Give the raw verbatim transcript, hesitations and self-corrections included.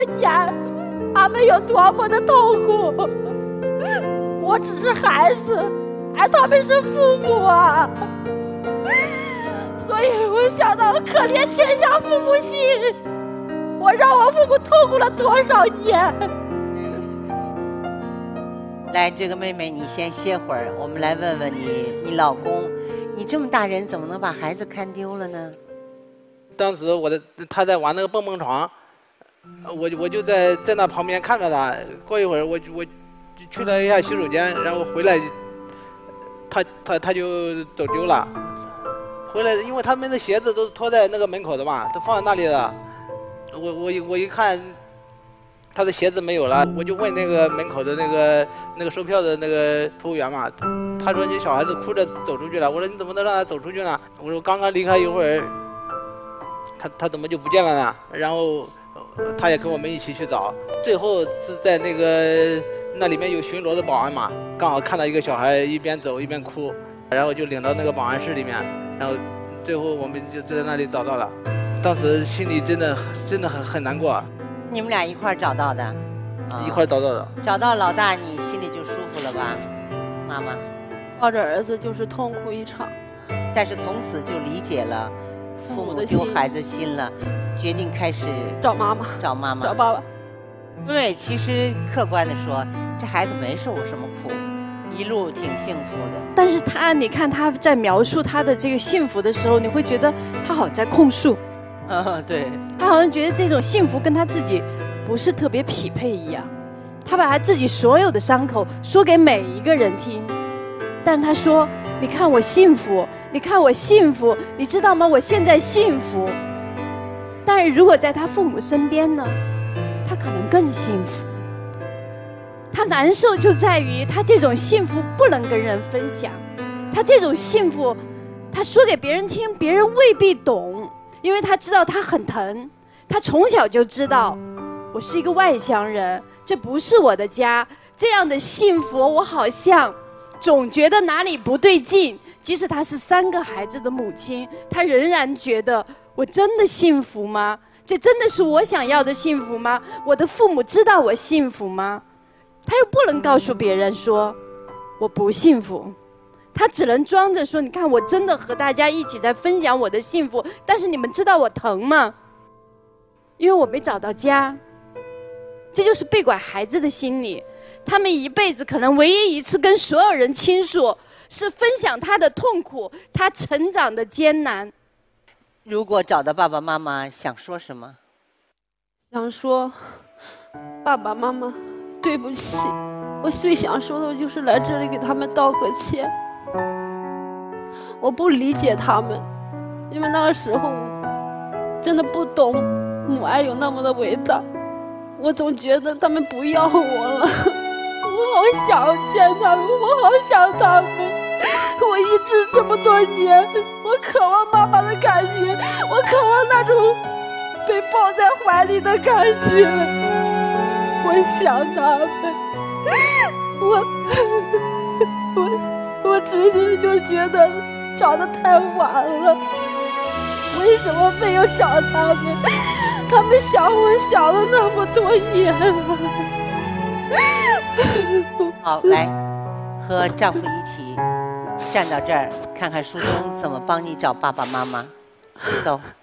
年，他们有多么的痛苦。我只是孩子，而他们是父母啊。所以我想到可怜天下父母心，我让我父母痛苦了多少年。 来，这个妹妹你先歇会儿，我们来问问你，你老公，你这么大人怎么能把孩子看丢了呢？ 当时我的他在玩那个蹦蹦床，我我就在在那旁边看着他。过一会儿我我去了一下洗手间，然后回来，他他他就走丢了。回来，因为他们的鞋子都拖在那个门口的嘛，都放在那里了。我我我一看，他的鞋子没有了，我就问那个门口的那个那个售票的那个服务员嘛，他说你小孩子哭着走出去了。我说你怎么能让他走出去呢？我说刚刚离开一会儿。他他怎么就不见了呢？然后他也跟我们一起去找，最后是在那个那里面有巡逻的保安嘛，刚好看到一个小孩一边走一边哭，然后就领到那个保安室里面，然后最后我们就就在那里找到了。当时心里真的真的很很难过。 你们俩一块儿找到的？ 哦、一块儿找到的。 找到老大，你心里就舒服了吧？妈妈抱着儿子就是痛哭一场， 但是从此就理解了。父母丢孩子心了，决定开始找妈妈， 找妈妈， 找爸爸。 对，其实客观的说，这孩子没受过什么苦，一路挺幸福的。 但是他，你看他在描述他的这个幸福的时候，你会觉得他好像在控诉。 嗯，对。 他好像觉得这种幸福跟他自己不是特别匹配一样。他把他自己所有的伤口说给每一个人听，但他说：“你看我幸福。”你看我幸福，你知道吗？我现在幸福。但是如果在他父母身边呢，他可能更幸福。他难受就在于他这种幸福不能跟人分享，他这种幸福，他说给别人听，别人未必懂，因为他知道他很疼。他从小就知道，我是一个外乡人，这不是我的家。这样的幸福，我好像总觉得哪里不对劲。即使她是三个孩子的母亲，她仍然觉得我真的幸福吗？这真的是我想要的幸福吗？我的父母知道我幸福吗？她又不能告诉别人说我不幸福，她只能装着说，你看我真的和大家一起在分享我的幸福，但是你们知道我疼吗？因为我没找到家。这就是被拐孩子的心理，他们一辈子可能唯一一次跟所有人倾诉，是分享他的痛苦，他成长的艰难。 如果找到爸爸妈妈，想说什么？ 想说，爸爸妈妈，对不起。我最想说的就是来这里给他们道个歉。我不理解他们，因为那个时候真的不懂母爱有那么的伟大。我总觉得他们不要我了，我好想见他们，我好想他们。我一直这么多年，我渴望妈妈的感觉，我渴望那种被抱在怀里的感觉。我想他们，我我我只是就觉得找得太晚了，为什么没有找他们？他们想我想了那么多年了。 好，来和丈夫一起站到这儿，看看书中怎么帮你找爸爸妈妈。走。